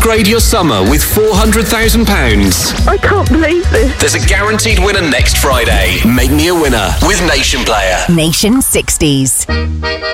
upgrade your summer with £400,000. I can't believe this. There's a guaranteed winner next Friday. Make me a winner with Nation Player. Nation 60s.